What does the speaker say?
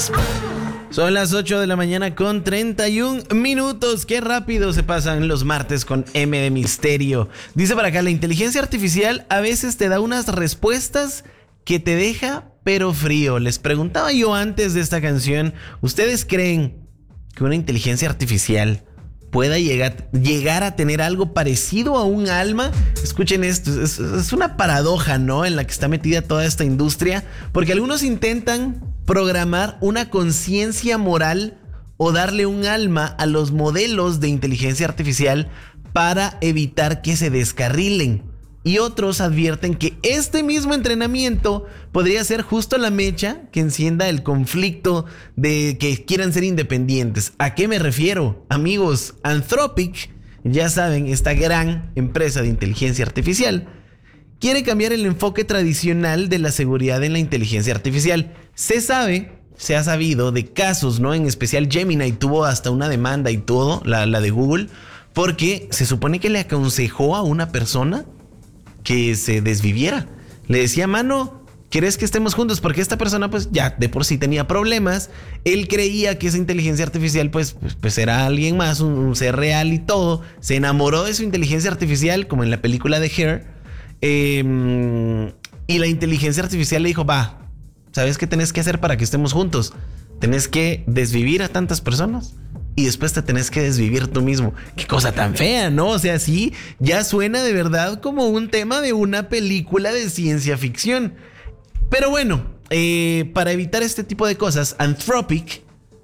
Son las 8 de la mañana con 31 minutos. Qué rápido se pasan los martes con M de Misterio. Dice para acá, la inteligencia artificial a veces te da unas respuestas que te deja pero frío. Les preguntaba yo antes de esta canción, ¿ustedes creen que una inteligencia artificial pueda llegar a tener algo parecido a un alma? Escuchen esto, es una paradoja, ¿no?, en la que está metida toda esta industria, porque algunos intentan programar una conciencia moral o darle un alma a los modelos de inteligencia artificial para evitar que se descarrilen. Y otros advierten que este mismo entrenamiento podría ser justo la mecha que encienda el conflicto de que quieran ser independientes. ¿A qué me refiero? Amigos, Anthropic, ya saben, esta gran empresa de inteligencia artificial, quiere cambiar el enfoque tradicional de la seguridad en la inteligencia artificial. Se ha sabido de casos, ¿no? En especial Gemini tuvo hasta una demanda y todo, la de Google, porque se supone que le aconsejó a una persona que se desviviera. Le decía, mano, ¿quieres que estemos juntos? Porque esta persona pues ya de por sí tenía problemas. Él creía que esa inteligencia artificial pues era alguien más, un ser real y todo. Se enamoró de su inteligencia artificial, como en la película de Her. Y la inteligencia artificial le dijo, va, ¿sabes qué tenés que hacer para que estemos juntos? Tenés que desvivir a tantas personas y después te tenés que desvivir tú mismo. Qué cosa tan fea, ¿no? O sea, sí, ya suena de verdad como un tema de una película de ciencia ficción. Pero bueno, para evitar este tipo de cosas, Anthropic